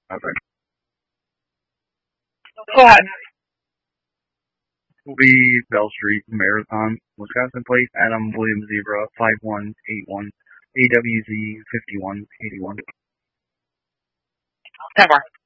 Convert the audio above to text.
Okay. Go ahead. Will be Bell Street, Marathon, Wisconsin plate, Adam Williams Zebra, 5181, AWZ 5181. 10 more.